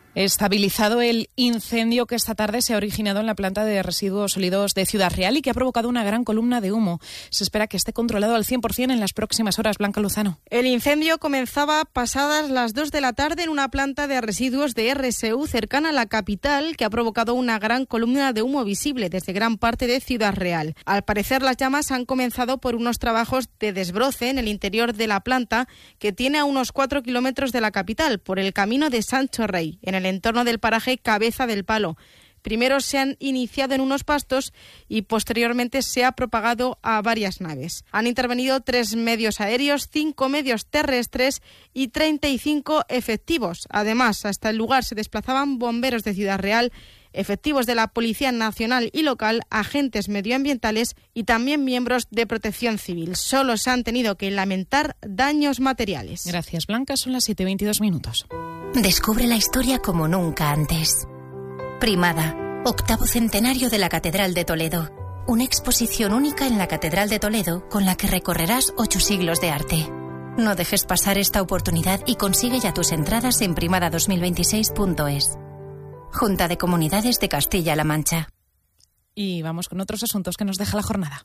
Estabilizado el incendio que esta tarde se ha originado en la planta de residuos sólidos de Ciudad Real y que ha provocado una gran columna de humo. Se espera que esté controlado al 100% en las próximas horas. Blanca Luzano. El incendio comenzaba pasadas las 2 de la tarde en una planta de residuos de RSU cercana a la capital, que ha provocado una gran columna de humo visible desde gran parte de Ciudad Real. Al parecer, las llamas han comenzado por unos trabajos de desbroce en el interior de la planta, que tiene a unos 4 kilómetros de la capital, por el camino de Sancho Rey, en el entorno del paraje Cabeza del Palo. Primero se han iniciado en unos pastos y posteriormente se ha propagado a varias naves. Han intervenido 3 medios aéreos, 5 medios terrestres y 35 efectivos. Además, hasta el lugar se desplazaban bomberos de Ciudad Real, efectivos de la Policía Nacional y local, agentes medioambientales y también miembros de Protección Civil. Solo se han tenido que lamentar daños materiales. Gracias, Blanca. Son las 7:22 minutos. Descubre la historia como nunca antes. Primada, 8º centenario de la Catedral de Toledo. Una exposición única en la Catedral de Toledo con la que recorrerás 8 siglos de arte. No dejes pasar esta oportunidad y consigue ya tus entradas en primada2026.es. Junta de Comunidades de Castilla-La Mancha. Y vamos con otros asuntos que nos deja la jornada.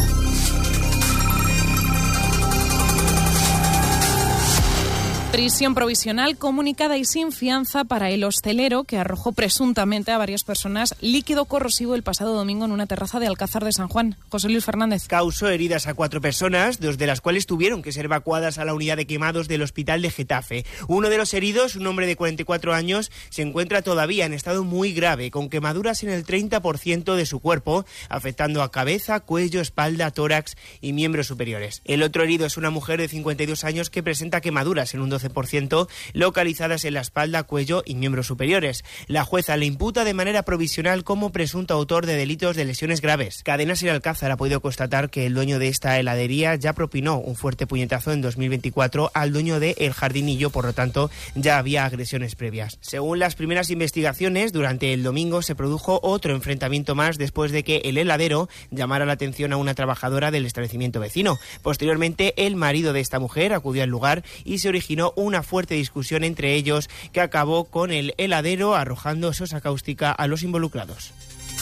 Prisión provisional comunicada y sin fianza para el hostelero que arrojó presuntamente a varias personas líquido corrosivo el pasado domingo en una terraza de Alcázar de San Juan. José Luis Fernández. Causó heridas a 4 personas, 2 de las cuales tuvieron que ser evacuadas a la unidad de quemados del hospital de Getafe. Uno de los heridos, un hombre de 44 años, se encuentra todavía en estado muy grave, con quemaduras en el 30% de su cuerpo, afectando a cabeza, cuello, espalda, tórax y miembros superiores. El otro herido es una mujer de 52 años que presenta quemaduras en un 12%, localizadas en la espalda, cuello y miembros superiores. La jueza le imputa de manera provisional como presunto autor de delitos de lesiones graves. Cadenas El Alcázar ha podido constatar que el dueño de esta heladería ya propinó un fuerte puñetazo en 2024 al dueño de El Jardinillo, por lo tanto ya había agresiones previas. Según las primeras investigaciones, durante el domingo se produjo otro enfrentamiento más después de que el heladero llamara la atención a una trabajadora del establecimiento vecino. Posteriormente, el marido de esta mujer acudió al lugar y se originó una fuerte discusión entre ellos que acabó con el heladero arrojando sosa cáustica a los involucrados.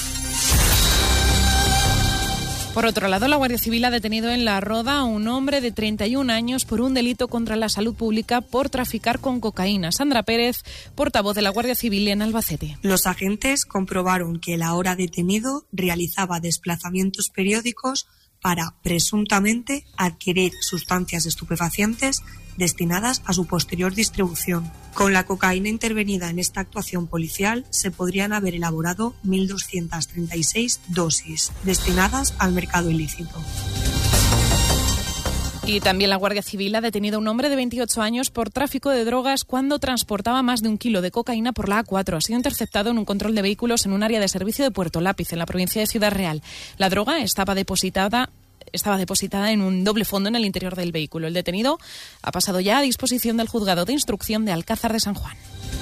Por otro lado, la Guardia Civil ha detenido en La Roda a un hombre de 31 años por un delito contra la salud pública por traficar con cocaína. Sandra Pérez, portavoz de la Guardia Civil en Albacete. Los agentes comprobaron que el ahora detenido realizaba desplazamientos periódicos para, presuntamente, adquirir sustancias estupefacientes destinadas a su posterior distribución. Con la cocaína intervenida en esta actuación policial se podrían haber elaborado 1.236 dosis destinadas al mercado ilícito. Y también la Guardia Civil ha detenido a un hombre de 28 años por tráfico de drogas cuando transportaba más de 1 kilo de cocaína por la A4. Ha sido interceptado en un control de vehículos en un área de servicio de Puerto Lápiz, en la provincia de Ciudad Real. La droga estaba depositada en un doble fondo en el interior del vehículo. El detenido ha pasado ya a disposición del juzgado de instrucción de Alcázar de San Juan.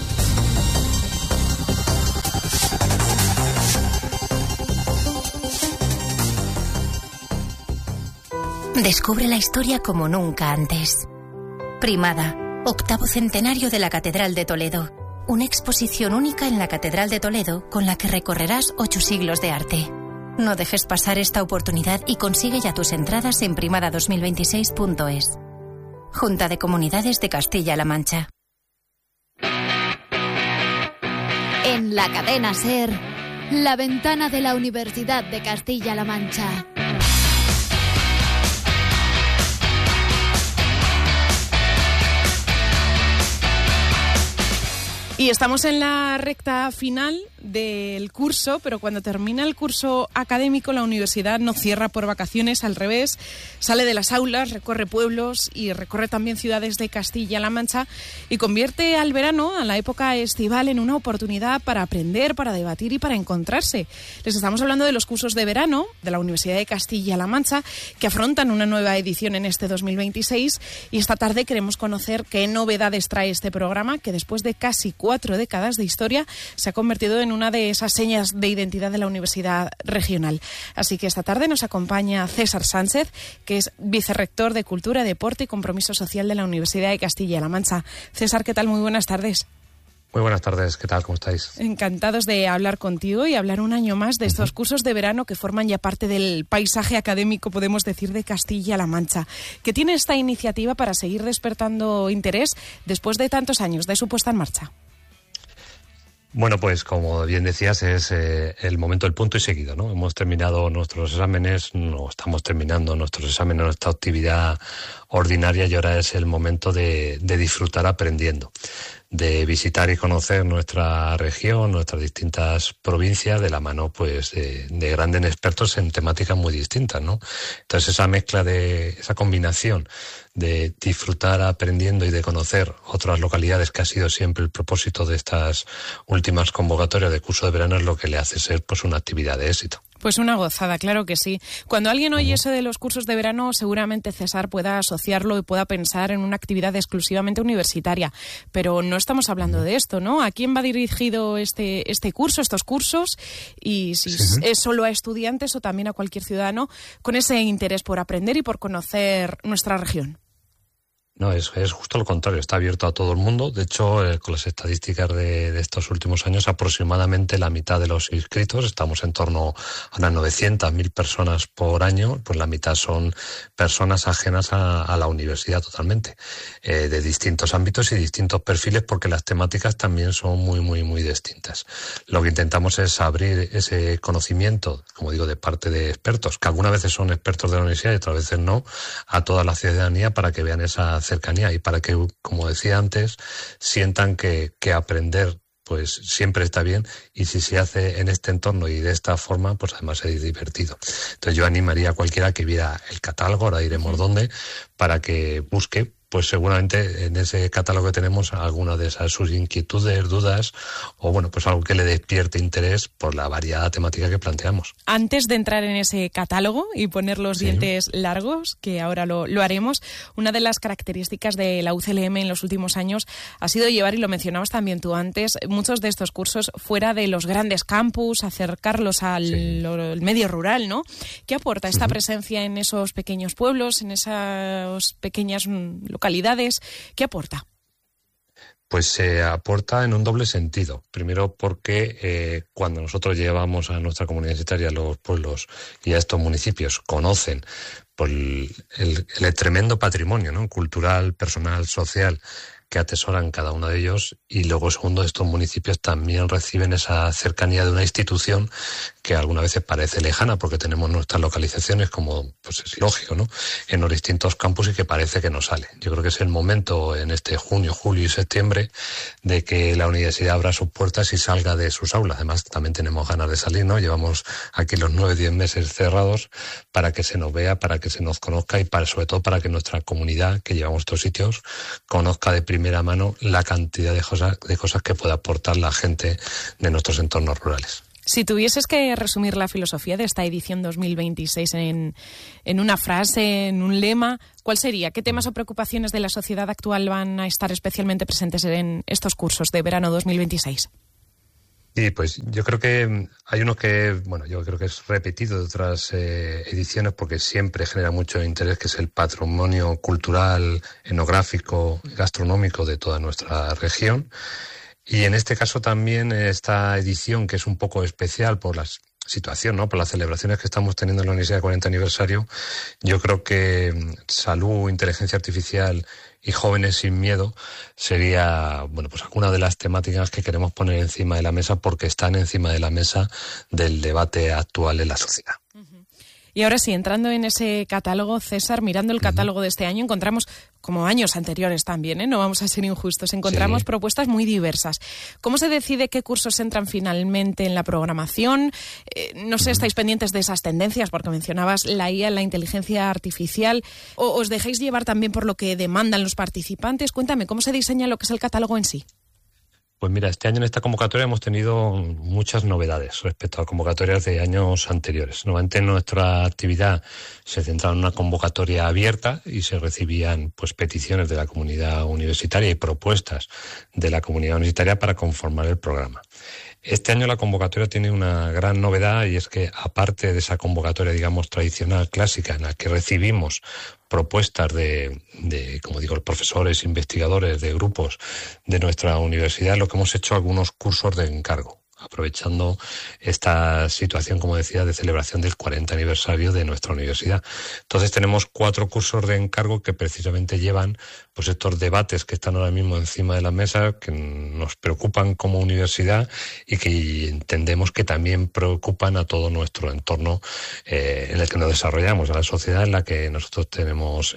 Descubre la historia como nunca antes. Primada, 8º centenario de la Catedral de Toledo. Una exposición única en la Catedral de Toledo con la que recorrerás 8 siglos de arte. No dejes pasar esta oportunidad y consigue ya tus entradas en primada2026.es. Junta de Comunidades de Castilla-La Mancha. En la cadena SER, la ventana de la Universidad de Castilla-La Mancha. Y estamos en la recta final del curso, pero cuando termina el curso académico, la universidad no cierra por vacaciones, al revés, sale de las aulas, recorre pueblos y recorre también ciudades de Castilla-La Mancha y convierte al verano, a la época estival, en una oportunidad para aprender, para debatir y para encontrarse. Les estamos hablando de los cursos de verano de la Universidad de Castilla-La Mancha, que afrontan una nueva edición en este 2026, y esta tarde queremos conocer qué novedades trae este programa, que después de casi 4 décadas de historia se ha convertido en una de esas señas de identidad de la Universidad Regional. Así que esta tarde nos acompaña César Sánchez, que es vicerrector de Cultura, Deporte y Compromiso Social de la Universidad de Castilla-La Mancha. César, ¿qué tal? Muy buenas tardes. Muy buenas tardes, ¿qué tal? ¿Cómo estáis? Encantados de hablar contigo y hablar un año más de estos cursos de verano que forman ya parte del paisaje académico, podemos decir, de Castilla-La Mancha. ¿Qué tiene esta iniciativa para seguir despertando interés después de tantos años de su puesta en marcha? Bueno, pues como bien decías, es el momento del punto y seguido, ¿no? Hemos terminado nuestros exámenes, no estamos terminando nuestros exámenes, nuestra actividad ordinaria, y ahora es el momento de disfrutar aprendiendo, de visitar y conocer nuestra región, nuestras distintas provincias, de la mano pues de grandes expertos en temáticas muy distintas, ¿no? Entonces esa mezcla esa combinación de disfrutar aprendiendo y de conocer otras localidades, que ha sido siempre el propósito de estas últimas convocatorias de curso de verano, es lo que le hace ser pues una actividad de éxito. Pues una gozada, claro que sí. Cuando alguien oye eso de los cursos de verano, seguramente César pueda asociarlo y pueda pensar en una actividad exclusivamente universitaria. Pero no estamos hablando de esto, ¿no? ¿A quién va dirigido este curso, estos cursos? Y si es solo a estudiantes o también a cualquier ciudadano con ese interés por aprender y por conocer nuestra región. No, es justo lo contrario, está abierto a todo el mundo. De hecho, con las estadísticas de estos últimos años, aproximadamente la mitad de los inscritos, estamos en torno a unas 900.000 personas por año, pues la mitad son personas ajenas a la universidad totalmente, de distintos ámbitos y distintos perfiles, porque las temáticas también son muy, muy, muy distintas. Lo que intentamos es abrir ese conocimiento, como digo, de parte de expertos, que algunas veces son expertos de la universidad y otras veces no, a toda la ciudadanía, para que vean esa cercanía y para que, como decía antes, sientan que aprender pues siempre está bien, y si se hace en este entorno y de esta forma, pues además es divertido. Entonces yo animaría a cualquiera que viera el catálogo, ahora diremos dónde, para que busque, pues seguramente en ese catálogo que tenemos alguna de esas sus inquietudes, dudas, o bueno, pues algo que le despierte interés por la variada temática que planteamos. Antes de entrar en ese catálogo y poner los dientes largos, que ahora lo haremos, una de las características de la UCLM en los últimos años ha sido llevar, y lo mencionabas también tú antes, muchos de estos cursos fuera de los grandes campus, acercarlos al medio rural, ¿no? ¿Qué aporta esta presencia en esos pequeños pueblos, en esas pequeñas localidades? ¿Qué aporta? Pues se aporta en un doble sentido. Primero porque cuando nosotros llevamos a nuestra comunidad universitaria a los pueblos y a estos municipios, conocen por el tremendo patrimonio, ¿no?, cultural, personal, social, que atesoran cada uno de ellos. Y luego, segundo, estos municipios también reciben esa cercanía de una institución que algunas veces parece lejana, porque tenemos nuestras localizaciones, como pues es lógico, ¿no?, en los distintos campus, y que parece que no sale. Yo creo que es el momento, en este junio, julio y septiembre, de que la universidad abra sus puertas y salga de sus aulas. Además, también tenemos ganas de salir, ¿no? Llevamos aquí los 9-10 meses cerrados, para que se nos vea, para que se nos conozca, y sobre todo para que nuestra comunidad, que llevamos estos sitios, conozca de primera mano la cantidad de cosas que puede aportar la gente de nuestros entornos rurales. Si tuvieses que resumir la filosofía de esta edición 2026 en una frase, en un lema, ¿cuál sería? ¿Qué temas o preocupaciones de la sociedad actual van a estar especialmente presentes en estos cursos de verano 2026? Sí, pues yo creo que hay uno que, bueno, yo creo que es repetido de otras ediciones, porque siempre genera mucho interés, que es el patrimonio cultural, etnográfico, gastronómico de toda nuestra región. Y en este caso también esta edición, que es un poco especial por la situación, ¿no?, por las celebraciones que estamos teniendo en la Universidad de 40 aniversario, yo creo que salud, inteligencia artificial y jóvenes sin miedo sería, bueno, pues alguna de las temáticas que queremos poner encima de la mesa, porque están encima de la mesa del debate actual en la sociedad. Y ahora sí, entrando en ese catálogo, César, mirando el catálogo de este año, encontramos, como años anteriores también, no vamos a ser injustos, encontramos propuestas muy diversas. ¿Cómo se decide qué cursos entran finalmente en la programación? No sé, ¿estáis pendientes de esas tendencias? Porque mencionabas la IA, la inteligencia artificial. ¿O os dejáis llevar también por lo que demandan los participantes? Cuéntame, ¿cómo se diseña lo que es el catálogo en sí? Pues mira, este año en esta convocatoria hemos tenido muchas novedades respecto a convocatorias de años anteriores. Normalmente nuestra actividad se centraba en una convocatoria abierta y se recibían pues peticiones de la comunidad universitaria y propuestas de la comunidad universitaria para conformar el programa. Este año la convocatoria tiene una gran novedad, y es que, aparte de esa convocatoria, digamos, tradicional, clásica, en la que recibimos propuestas de, como digo, profesores, investigadores de grupos de nuestra universidad, lo que hemos hecho algunos cursos de encargo, aprovechando esta situación, como decía, de celebración del 40 aniversario de nuestra universidad. Entonces tenemos 4 cursos de encargo que precisamente llevan pues estos debates que están ahora mismo encima de la mesa, que nos preocupan como universidad y que entendemos que también preocupan a todo nuestro entorno en el que nos desarrollamos, a la sociedad en la que nosotros tenemos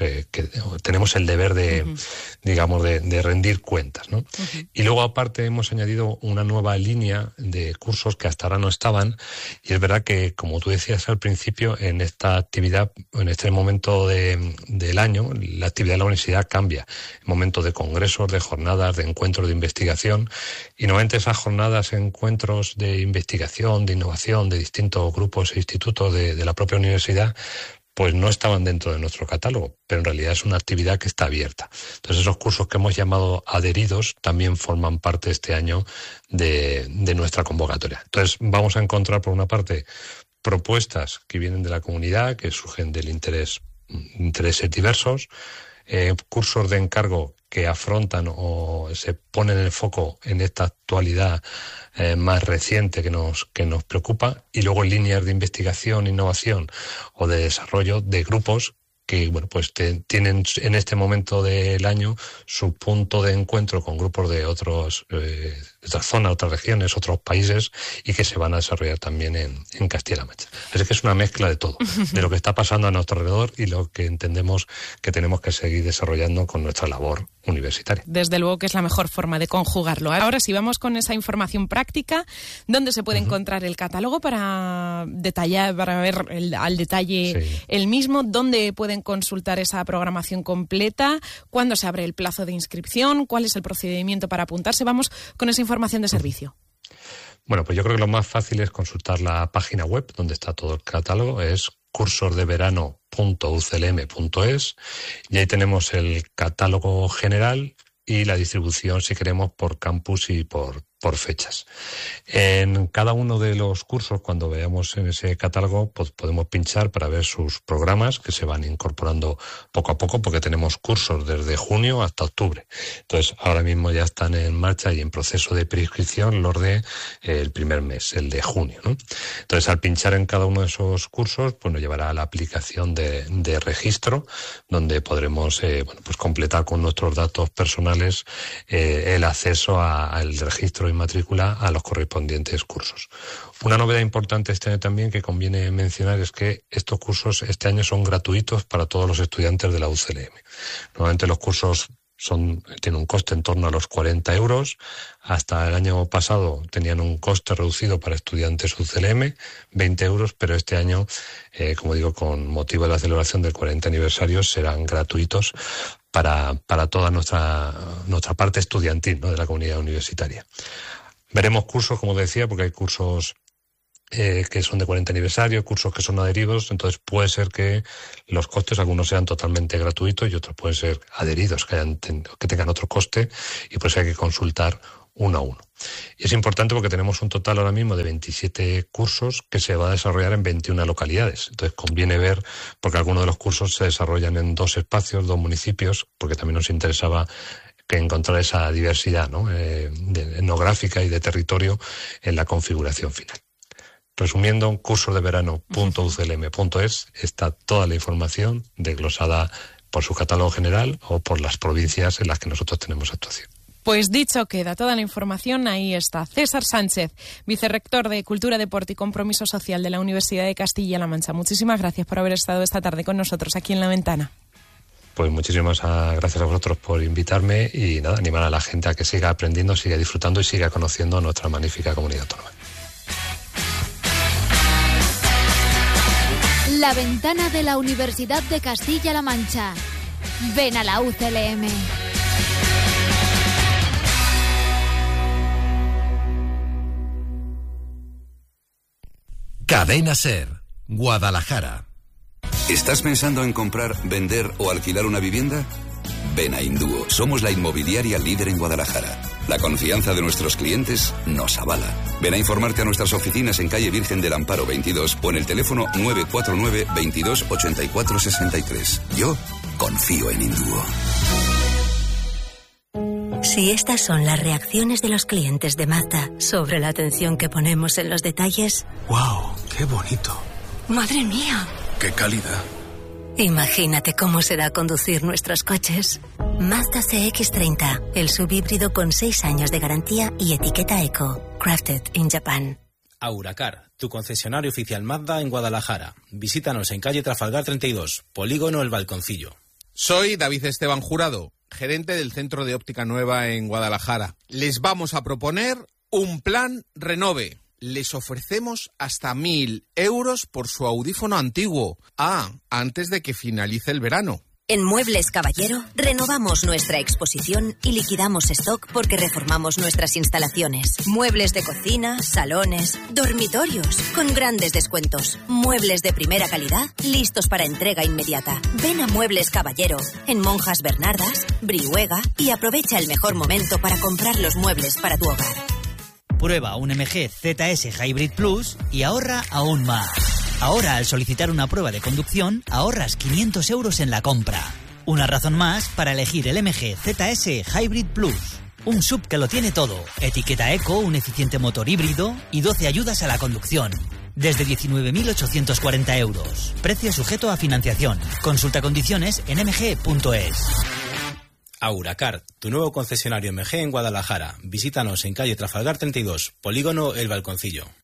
el deber de, digamos, de rendir cuentas, ¿no? Y luego aparte hemos añadido una nueva línea de cursos que hasta ahora no estaban, y es verdad que, como tú decías al principio, en esta actividad, en este momento del año, la actividad de la universidad cambia. En momentos de congresos, de jornadas, de encuentros de investigación, y normalmente esas jornadas, encuentros de investigación, de innovación, de distintos grupos e institutos de la propia universidad, pues no estaban dentro de nuestro catálogo, pero en realidad es una actividad que está abierta. Entonces esos cursos que hemos llamado adheridos también forman parte este año de nuestra convocatoria. Entonces vamos a encontrar, por una parte, propuestas que vienen de la comunidad, que surgen del intereses diversos, cursos de encargo que afrontan o se ponen el foco en esta actualidad más reciente que nos preocupa, y luego líneas de investigación, innovación o de desarrollo de grupos que, bueno, pues tienen en este momento del año su punto de encuentro con grupos de otras zonas, otras regiones, otros países, y que se van a desarrollar también en Castilla-La Mancha. Así que es una mezcla de todo, de lo que está pasando a nuestro alrededor y lo que entendemos que tenemos que seguir desarrollando con nuestra labor universitaria. Desde luego que es la mejor forma de conjugarlo. Ahora sí, vamos con esa información práctica, ¿dónde se puede encontrar el catálogo para detallar, para ver al detalle el mismo? ¿Dónde pueden consultar esa programación completa? ¿Cuándo se abre el plazo de inscripción? ¿Cuál es el procedimiento para apuntarse? Vamos con esa información de servicio. Bueno, pues yo creo que lo más fácil es consultar la página web donde está todo el catálogo, es cursosdeverano.uclm.es, y ahí tenemos el catálogo general y la distribución, si queremos, por campus y por fechas. En cada uno de los cursos, cuando veamos en ese catálogo, pues podemos pinchar para ver sus programas, que se van incorporando poco a poco, porque tenemos cursos desde junio hasta octubre. Entonces, ahora mismo ya están en marcha y en proceso de preinscripción los de el primer mes, el de junio, ¿no? Entonces, al pinchar en cada uno de esos cursos, pues nos llevará a la aplicación de registro, donde podremos pues completar con nuestros datos personales el acceso al registro y matrícula a los correspondientes cursos. Una novedad importante este año también que conviene mencionar es que estos cursos este año son gratuitos para todos los estudiantes de la UCLM. Normalmente los cursos tienen un coste en torno a los 40 euros. Hasta el año pasado tenían un coste reducido para estudiantes UCLM, 20 euros, pero este año, como digo, con motivo de la celebración del 40 aniversario, serán gratuitos para toda nuestra parte estudiantil, ¿no?, de la comunidad universitaria. Veremos cursos, como decía, porque hay cursos que son de 40 aniversario, cursos que son adheridos, entonces puede ser que los costes, algunos sean totalmente gratuitos y otros pueden ser adheridos, que tengan otro coste, y pues hay que consultar uno a uno. Y es importante porque tenemos un total ahora mismo de 27 cursos que se va a desarrollar en 21 localidades. Entonces conviene ver, porque algunos de los cursos se desarrollan en 2 espacios, 2 municipios, porque también nos interesaba que encontrar esa diversidad, ¿no?, etnográfica y de territorio en la configuración final. Resumiendo, cursosdeverano.uclm.es está toda la información desglosada por su catálogo general o por las provincias en las que nosotros tenemos actuación. Pues dicho queda, toda la información ahí está. César Sánchez, vicerrector de Cultura, Deporte y Compromiso Social de la Universidad de Castilla-La Mancha. Muchísimas gracias por haber estado esta tarde con nosotros aquí en La Ventana. Pues muchísimas gracias a vosotros por invitarme y nada, animar a la gente a que siga aprendiendo, siga disfrutando y siga conociendo nuestra magnífica comunidad autónoma. La Ventana de la Universidad de Castilla-La Mancha. Ven a la UCLM. Cadena SER, Guadalajara. ¿Estás pensando en comprar, vender o alquilar una vivienda? Ven a Indúo. Somos la inmobiliaria líder en Guadalajara. La confianza de nuestros clientes nos avala. Ven a informarte a nuestras oficinas en calle Virgen del Amparo 22 o en el teléfono 949 22 84 63. Yo confío en Indúo. Si estas son las reacciones de los clientes de Mazda sobre la atención que ponemos en los detalles... ¡Wow! ¡Qué bonito! ¡Madre mía! ¡Qué calidad! Imagínate cómo será conducir nuestros coches. Mazda CX-30, el subhíbrido con 6 años de garantía y etiqueta Eco. Crafted in Japan. Auracar, tu concesionario oficial Mazda en Guadalajara. Visítanos en calle Trafalgar 32, Polígono El Balconcillo. Soy David Esteban Jurado, gerente del Centro de Óptica Nueva en Guadalajara. Les vamos a proponer un plan Renove. Les ofrecemos hasta 1.000 euros por su audífono antiguo. Antes de que finalice el verano. En Muebles Caballero renovamos nuestra exposición y liquidamos stock porque reformamos nuestras instalaciones. Muebles de cocina, salones, dormitorios, con grandes descuentos. Muebles de primera calidad, listos para entrega inmediata. Ven a Muebles Caballero, en Monjas Bernardas, Brihuega, y aprovecha el mejor momento para comprar los muebles para tu hogar. Prueba un MG ZS Hybrid Plus y ahorra aún más. Ahora, al solicitar una prueba de conducción, ahorras 500 euros en la compra. Una razón más para elegir el MG ZS Hybrid Plus. Un SUV que lo tiene todo. Etiqueta Eco, un eficiente motor híbrido y 12 ayudas a la conducción. Desde 19.840 euros. Precio sujeto a financiación. Consulta condiciones en mg.es. Auracar, tu nuevo concesionario MG en Guadalajara. Visítanos en calle Trafalgar 32, Polígono El Balconcillo.